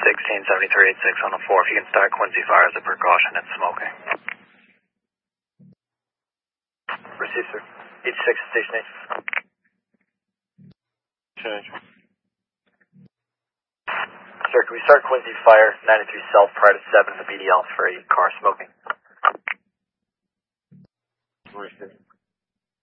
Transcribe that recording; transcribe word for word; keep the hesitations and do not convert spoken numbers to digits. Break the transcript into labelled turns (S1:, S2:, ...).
S1: sixteen seventy-three eighty-six on the four. If you can start Quincy Fire as a precaution, it's smoking.
S2: Receive, sir. eighty-six, station eight.
S3: Change.
S2: Sir, can we start Quincy Fire, ninety-three South, prior to seven in the B D L for a car smoking?
S3: Receive.